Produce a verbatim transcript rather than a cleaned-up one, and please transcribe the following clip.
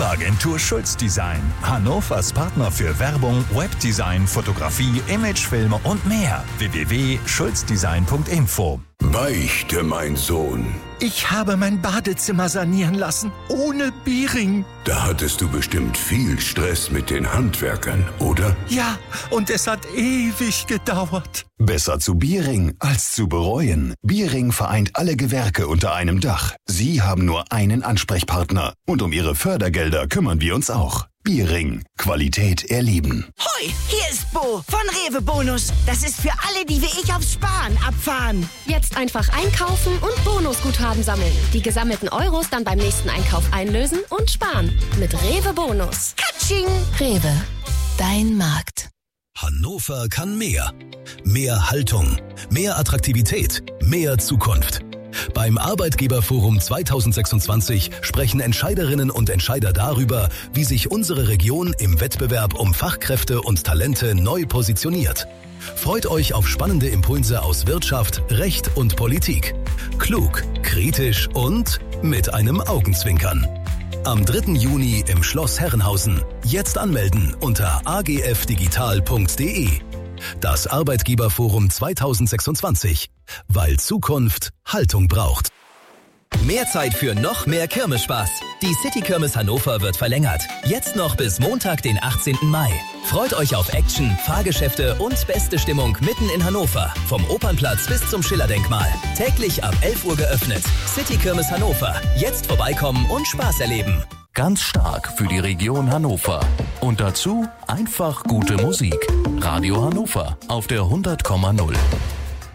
Werbeagentur Schulz Design. Hannovers Partner für Werbung, Webdesign, Fotografie, Imagefilme und mehr. w w w punkt schulz design punkt info. Beichte, mein Sohn. Ich habe mein Badezimmer sanieren lassen, ohne Biering. Da hattest du bestimmt viel Stress mit den Handwerkern, oder? Ja, und es hat ewig gedauert. Besser zu Biering als zu bereuen. Biering vereint alle Gewerke unter einem Dach. Sie haben nur einen Ansprechpartner. Und um Ihre Fördergelder kümmern wir uns auch. Biering. Qualität erleben. Hoi, hier ist Bo von Rewe Bonus. Das ist für alle, die wie ich aufs Sparen abfahren. Jetzt einfach einkaufen und Bonusguthaben sammeln. Die gesammelten Euros dann beim nächsten Einkauf einlösen und sparen. Mit Rewe Bonus. Katsching! Rewe. Dein Markt. Hannover kann mehr. Mehr Haltung, mehr Attraktivität, mehr Zukunft. Beim Arbeitgeberforum zweitausendsechsundzwanzig sprechen Entscheiderinnen und Entscheider darüber, wie sich unsere Region im Wettbewerb um Fachkräfte und Talente neu positioniert. Freut euch auf spannende Impulse aus Wirtschaft, Recht und Politik. Klug, kritisch und mit einem Augenzwinkern. Am dritten Juni im Schloss Herrenhausen. Jetzt anmelden unter a g f digital punkt d e. Das Arbeitgeberforum zweitausendsechsundzwanzig. Weil Zukunft Haltung braucht. Mehr Zeit für noch mehr Kirmesspaß. Die City Kirmes Hannover wird verlängert. Jetzt noch bis Montag, den achtzehnten Mai. Freut euch auf Action, Fahrgeschäfte und beste Stimmung mitten in Hannover. Vom Opernplatz bis zum Schillerdenkmal. Täglich ab elf Uhr geöffnet. City Kirmes Hannover. Jetzt vorbeikommen und Spaß erleben. Ganz stark für die Region Hannover. Und dazu einfach gute Musik. Radio Hannover auf der hundert Komma null.